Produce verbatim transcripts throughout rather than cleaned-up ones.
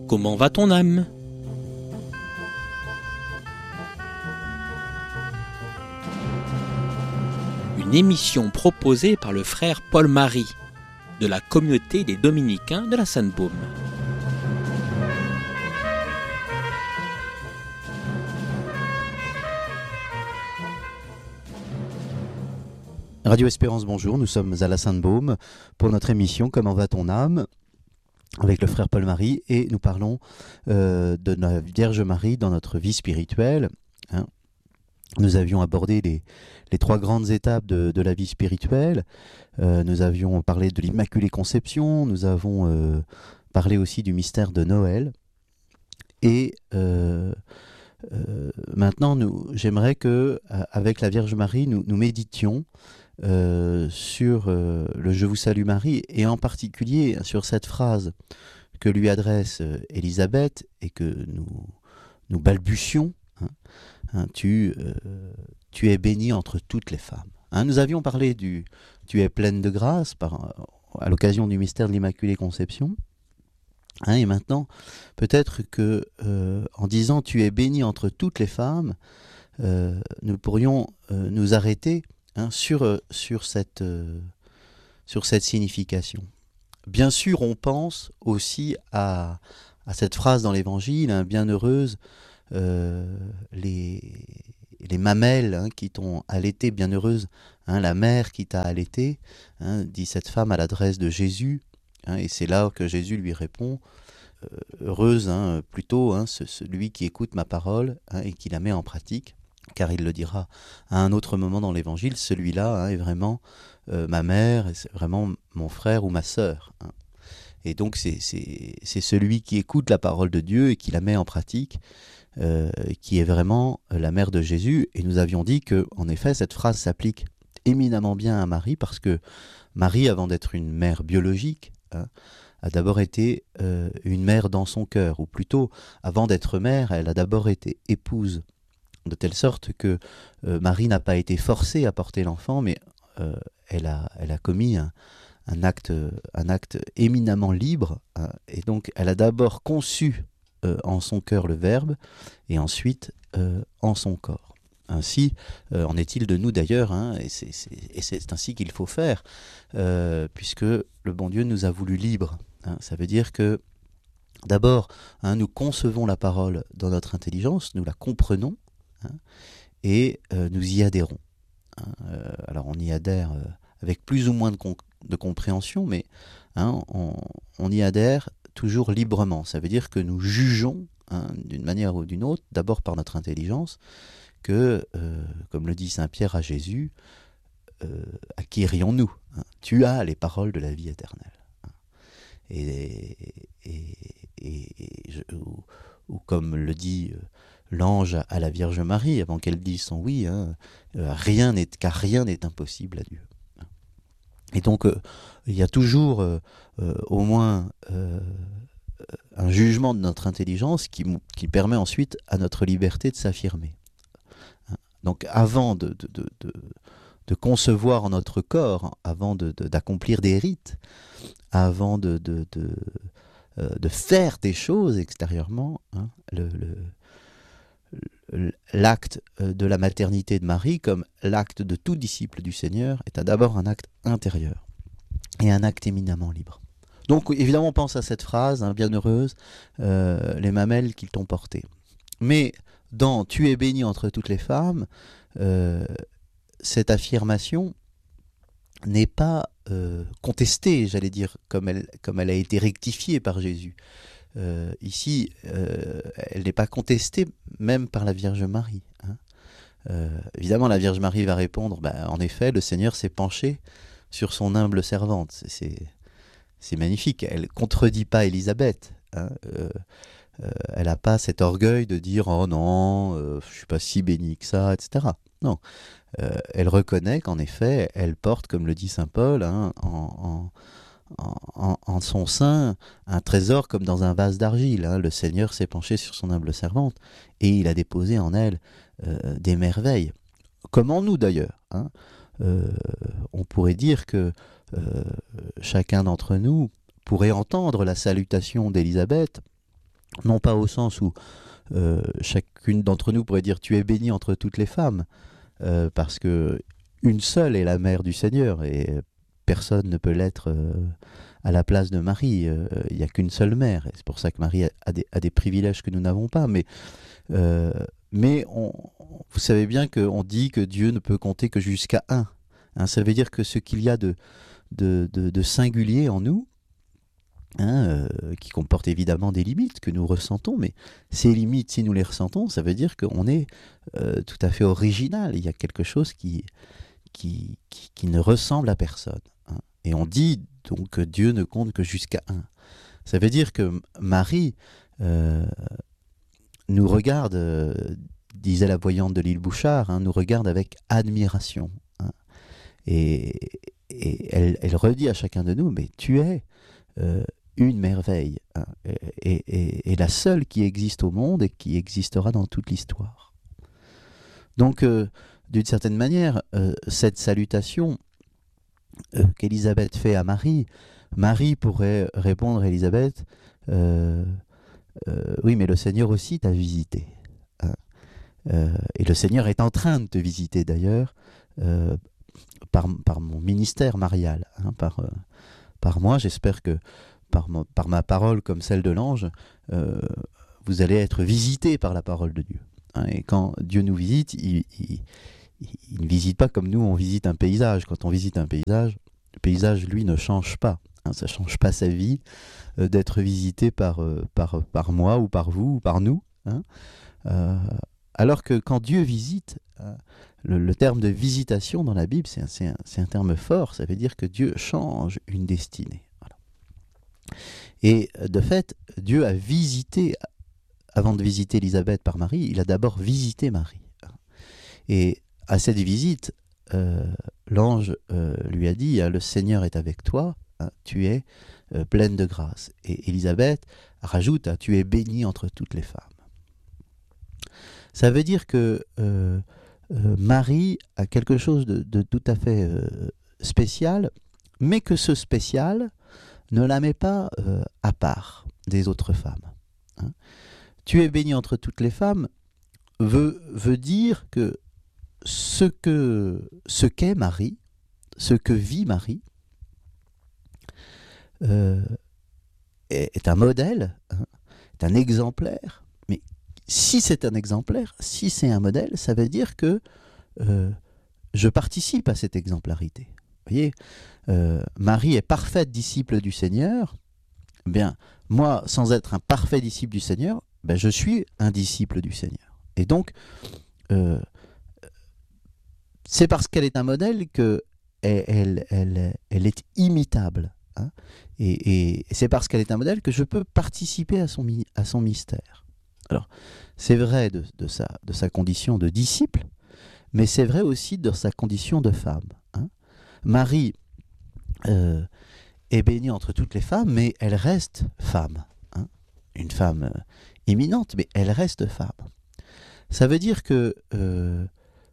Comment va ton âme? Une émission proposée par le frère Paul-Marie de la communauté des Dominicains de la Sainte-Baume. Radio Espérance, bonjour, nous sommes à la Sainte-Baume pour notre émission Comment va ton âme avec le frère Paul-Marie et nous parlons euh, de la Vierge Marie dans notre vie spirituelle. Hein. Nous avions abordé les, les trois grandes étapes de, de la vie spirituelle. Euh, nous avions parlé de l'Immaculée Conception, nous avons euh, parlé aussi du mystère de Noël. Et euh, euh, maintenant, nous, j'aimerais que, avec la Vierge Marie, nous, nous méditions Euh, sur euh, le « Je vous salue Marie » et en particulier sur cette phrase que lui adresse euh, Élisabeth et que nous, nous balbutions, hein, hein, tu, euh, tu es bénie entre toutes les femmes. Hein, nous avions parlé du « Tu es pleine de grâce » par, à l'occasion du mystère de l'Immaculée Conception. Hein, et maintenant, peut-être que euh, en disant « Tu es bénie entre toutes les femmes euh, », nous pourrions euh, nous arrêter Hein, sur, sur, cette, euh, sur cette signification. Bien sûr, on pense aussi à, à cette phrase dans l'Évangile, hein, bienheureuse, euh, les, les mamelles hein, qui t'ont allaité, bienheureuse, hein, la mère qui t'a allaité, hein, dit cette femme à l'adresse de Jésus, hein, et c'est là que Jésus lui répond, euh, heureuse hein, plutôt, hein, ce, celui qui écoute ma parole hein, et qui la met en pratique. Car il le dira à un autre moment dans l'Évangile, celui-là hein, est vraiment euh, ma mère, c'est vraiment mon frère ou ma sœur. Hein. Et donc c'est, c'est, c'est celui qui écoute la parole de Dieu et qui la met en pratique, euh, qui est vraiment la mère de Jésus. Et nous avions dit que, en effet, cette phrase s'applique éminemment bien à Marie, parce que Marie, avant d'être une mère biologique, hein, a d'abord été euh, une mère dans son cœur, ou plutôt, avant d'être mère, elle a d'abord été épouse. De telle sorte que euh, Marie n'a pas été forcée à porter l'enfant, mais euh, elle, a, elle a commis un, un, acte, un acte éminemment libre, hein, et donc elle a d'abord conçu euh, en son cœur le Verbe, et ensuite euh, en son corps. Ainsi euh, en est-il de nous d'ailleurs, hein, et, c'est, c'est, et c'est ainsi qu'il faut faire, euh, puisque le bon Dieu nous a voulu libres. Hein, ça veut dire que d'abord, hein, nous concevons la parole dans notre intelligence, nous la comprenons, Hein, et euh, nous y adhérons. Hein, euh, alors on y adhère euh, avec plus ou moins de, con- de compréhension, mais hein, on, on y adhère toujours librement. Ça veut dire que nous jugeons hein, d'une manière ou d'une autre, d'abord par notre intelligence, que, euh, comme le dit Saint Pierre à Jésus, euh, à qui irions-nous hein, tu as les paroles de la vie éternelle. Hein, et, et, et, et je, ou, ou comme le dit euh, l'ange à la Vierge Marie, avant qu'elle dise son oui, hein, euh, rien n'est, car rien n'est impossible à Dieu. Et donc, euh, il y a toujours euh, euh, au moins euh, un jugement de notre intelligence qui, qui permet ensuite à notre liberté de s'affirmer. Donc, avant de, de, de, de, de concevoir en notre corps, avant de, de, d'accomplir des rites, avant de, de, de, euh, de faire des choses extérieurement, hein, le... le l'acte de la maternité de Marie, comme l'acte de tout disciple du Seigneur, est d'abord un acte intérieur et un acte éminemment libre. Donc évidemment on pense à cette phrase, hein, bienheureuse, euh, les mamelles qu'ils t'ont portées. Mais dans « Tu es bénie entre toutes les femmes euh, », cette affirmation n'est pas euh, contestée, j'allais dire, comme elle, comme elle a été rectifiée par Jésus. Euh, ici, euh, elle n'est pas contestée même par la Vierge Marie. Hein. Euh, évidemment, la Vierge Marie va répondre, bah, en effet, le Seigneur s'est penché sur son humble servante. C'est, c'est, c'est magnifique. Elle ne contredit pas Élisabeth. Hein. Euh, euh, elle n'a pas cet orgueil de dire « Oh non, euh, je ne suis pas si bénie que ça, et cetera » Non. Euh, elle reconnaît qu'en effet, elle porte, comme le dit saint Paul, hein, en... en En, en, en son sein un trésor comme dans un vase d'argile. Hein. Le Seigneur s'est penché sur son humble servante et il a déposé en elle euh, des merveilles. Comme en nous d'ailleurs. Hein. Euh, on pourrait dire que euh, chacun d'entre nous pourrait entendre la salutation d'Élisabeth non pas au sens où euh, chacune d'entre nous pourrait dire tu es bénie entre toutes les femmes, euh, parce que une seule est la mère du Seigneur et personne ne peut l'être euh, à la place de Marie. Euh, il n'y a qu'une seule mère et c'est pour ça que Marie a, a, des, a des privilèges que nous n'avons pas. Mais, euh, mais on, vous savez bien qu'on dit que Dieu ne peut compter que jusqu'à un. Hein, ça veut dire que ce qu'il y a de, de, de, de singulier en nous, Hein, euh, qui comporte évidemment des limites que nous ressentons, mais ces limites, si nous les ressentons, ça veut dire qu'on est euh, tout à fait original. Il y a quelque chose qui, qui, qui, qui ne ressemble à personne. Hein. Et on dit donc que Dieu ne compte que jusqu'à un. Ça veut dire que Marie euh, nous regarde, euh, disait la voyante de l'île Bouchard, hein, nous regarde avec admiration. Hein. Et, et elle, elle redit à chacun de nous, mais tu es... Euh, une merveille, hein, et, et, et la seule qui existe au monde et qui existera dans toute l'histoire. Donc, euh, d'une certaine manière, euh, cette salutation euh, qu'Élisabeth fait à Marie, Marie pourrait répondre à Élisabeth, euh, euh, oui, mais le Seigneur aussi t'a visité. Hein, euh, et le Seigneur est en train de te visiter d'ailleurs, euh, par, par mon ministère marial, hein, par, euh, par moi. J'espère que Par ma, par ma parole comme celle de l'ange, euh, vous allez être visité par la parole de Dieu. Hein, et quand Dieu nous visite, il, il, il ne visite pas comme nous, on visite un paysage. Quand on visite un paysage, le paysage, lui, ne change pas. Hein, ça ne change pas sa vie euh, d'être visité par, euh, par, par moi ou par vous ou par nous. Hein. Euh, alors que quand Dieu visite, euh, le, le terme de visitation dans la Bible, c'est un, c'est un, c'est un terme fort. Ça veut dire que Dieu change une destinée. Et de fait, Dieu a visité, avant de visiter Élisabeth par Marie, il a d'abord visité Marie. Et à cette visite, euh, l'ange euh, lui a dit, hein, le Seigneur est avec toi, hein, tu es euh, pleine de grâce. Et Élisabeth rajoute, hein, tu es bénie entre toutes les femmes. Ça veut dire que euh, euh, Marie a quelque chose de, de tout à fait euh, spécial, mais que ce spécial ne la met pas euh, à part des autres femmes. Hein. Tu es bénie entre toutes les femmes veut, veut dire que ce que ce qu'est Marie, ce que vit Marie, euh, est, est un modèle, hein, est un exemplaire. Mais si c'est un exemplaire, si c'est un modèle, ça veut dire que euh, je participe à cette exemplarité. Vous voyez, euh, Marie est parfaite disciple du Seigneur. Bien, moi, sans être un parfait disciple du Seigneur, ben, je suis un disciple du Seigneur. Et donc, euh, c'est parce qu'elle est un modèle qu'elle elle, elle, elle est imitable. Hein, et, et c'est parce qu'elle est un modèle que je peux participer à son, à son mystère. Alors, c'est vrai de, de, sa, de sa condition de disciple, mais c'est vrai aussi de sa condition de femme. Hein. Marie euh, est bénie entre toutes les femmes, mais elle reste femme. Hein. Une femme euh, éminente, mais elle reste femme. Ça veut dire que euh,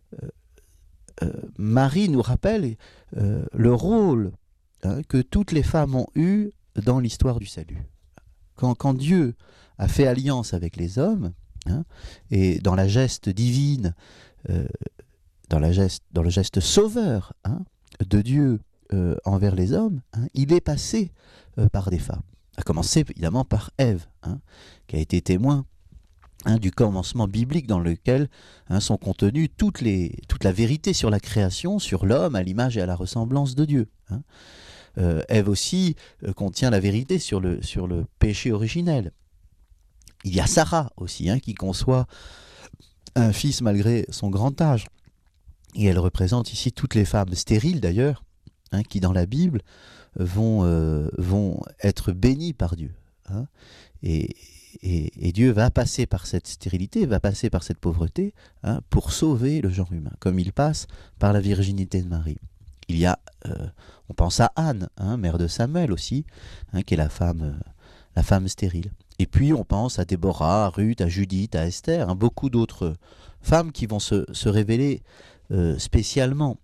euh, Marie nous rappelle euh, le rôle, hein, que toutes les femmes ont eu dans l'histoire du salut. Quand, quand Dieu a fait alliance avec les hommes, hein, et dans la geste divine, euh, dans, la geste, dans le geste sauveur, hein, de Dieu euh, envers les hommes, hein, il est passé euh, par des femmes. À commencer évidemment par Ève, hein, qui a été témoin, hein, du commencement biblique dans lequel, hein, sont contenues toutes les, toute la vérité sur la création, sur l'homme à l'image et à la ressemblance de Dieu. Hein. Euh, Ève aussi euh, contient la vérité sur le, sur le péché originel. Il y a Sarah aussi, hein, qui conçoit un fils malgré son grand âge. Et elle représente ici toutes les femmes stériles d'ailleurs, hein, qui dans la Bible vont, euh, vont être bénies par Dieu. Hein. Et, et, et Dieu va passer par cette stérilité, va passer par cette pauvreté, hein, pour sauver le genre humain, comme il passe par la virginité de Marie. Il y a, euh, on pense à Anne, hein, mère de Samuel aussi, hein, qui est la femme, euh, la femme stérile. Et puis on pense à Déborah, à Ruth, à Judith, à Esther, hein, beaucoup d'autres femmes qui vont se, se révéler euh, spécialement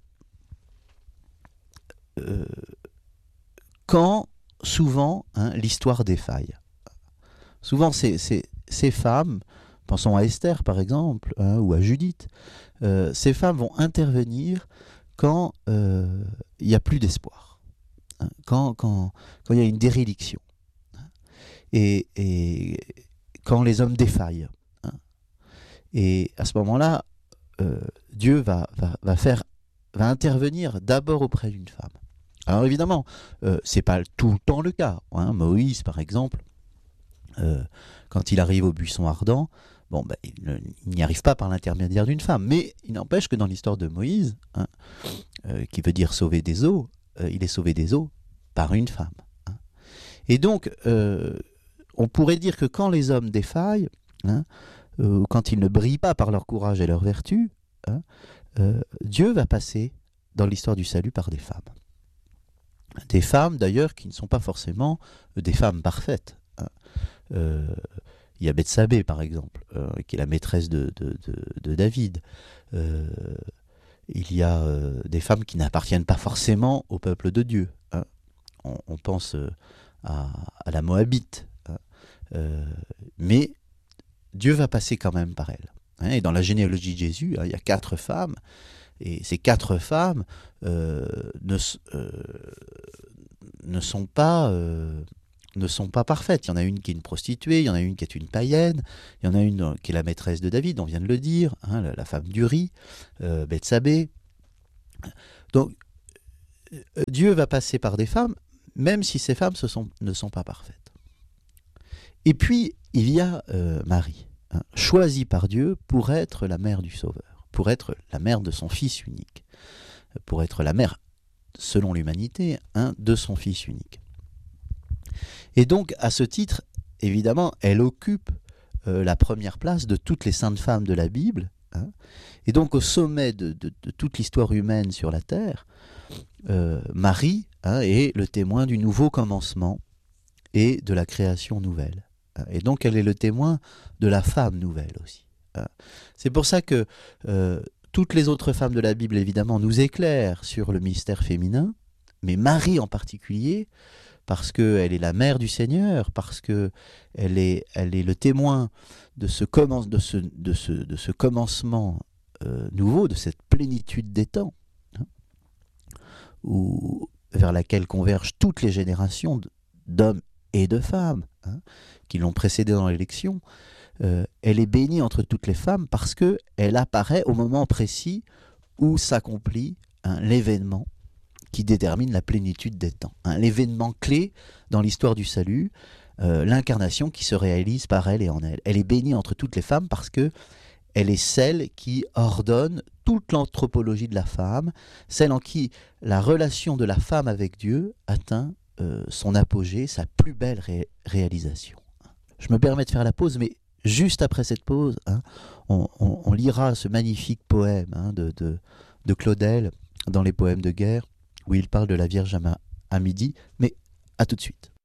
euh, quand, souvent, hein, l'histoire défaille. Souvent, ces, ces, ces femmes, pensons à Esther par exemple, hein, ou à Judith, euh, ces femmes vont intervenir quand euh, il n'y a plus d'espoir, hein, quand, quand, quand il y a une déréliction, hein, et, et quand les hommes défaillent. Hein. Et à ce moment-là, euh, Dieu va, va, va, faire, va intervenir d'abord auprès d'une femme. Alors évidemment, euh, ce n'est pas tout le temps le cas. Hein. Moïse, par exemple, euh, quand il arrive au buisson ardent, bon, ben, il, il n'y arrive pas par l'intermédiaire d'une femme. Mais il n'empêche que dans l'histoire de Moïse, hein, euh, qui veut dire sauver des eaux, euh, il est sauvé des eaux par une femme. Hein. Et donc, euh, on pourrait dire que quand les hommes défaillent, hein, euh, quand ils ne brillent pas par leur courage et leur vertu, hein, euh, Dieu va passer dans l'histoire du salut par des femmes. Des femmes d'ailleurs qui ne sont pas forcément des femmes parfaites. Hein. Euh, il y a Bethsabée par exemple, euh, qui est la maîtresse de, de, de, de David. Euh, il y a euh, des femmes qui n'appartiennent pas forcément au peuple de Dieu. Hein. On, on pense euh, à, à la Moabite. Hein. Euh, mais Dieu va passer quand même par elle. Hein. Et dans la généalogie de Jésus, hein, il y a quatre femmes. Et ces quatre femmes euh, ne, euh, ne, sont pas, euh, ne sont pas parfaites. Il y en a une qui est une prostituée, il y en a une qui est une païenne, il y en a une qui est la maîtresse de David, on vient de le dire, hein, la, la femme d'Uri, euh, Bethsabée. Donc, euh, Dieu va passer par des femmes, même si ces femmes ce sont, ne sont pas parfaites. Et puis, il y a euh, Marie, hein, choisie par Dieu pour être la mère du Sauveur, pour être la mère de son Fils unique, pour être la mère, selon l'humanité, hein, de son Fils unique. Et donc, à ce titre, évidemment, elle occupe euh, la première place de toutes les saintes femmes de la Bible. Hein, et donc, au sommet de, de, de toute l'histoire humaine sur la terre, euh, Marie hein, est le témoin du nouveau commencement et de la création nouvelle. Hein, et donc, elle est le témoin de la femme nouvelle aussi. C'est pour ça que euh, toutes les autres femmes de la Bible, évidemment, nous éclairent sur le mystère féminin, mais Marie en particulier, parce qu'elle est la mère du Seigneur, parce qu'elle est, elle est le témoin de ce, commen- de ce, de ce, de ce commencement euh, nouveau, de cette plénitude des temps, hein, où, vers laquelle convergent toutes les générations d'hommes et de femmes hein, qui l'ont précédée dans l'élection. Euh, elle est bénie entre toutes les femmes parce qu'elle apparaît au moment précis où s'accomplit hein, l'événement qui détermine la plénitude des temps. Hein, l'événement clé dans l'histoire du salut, euh, l'incarnation qui se réalise par elle et en elle. Elle est bénie entre toutes les femmes parce qu'elle est celle qui ordonne toute l'anthropologie de la femme, celle en qui la relation de la femme avec Dieu atteint euh, son apogée, sa plus belle ré- réalisation. Je me permets de faire la pause, mais juste après cette pause, hein, on, on, on lira ce magnifique poème hein, de, de, de Claudel dans les poèmes de guerre, où il parle de la Vierge à, ma, à midi, mais à tout de suite.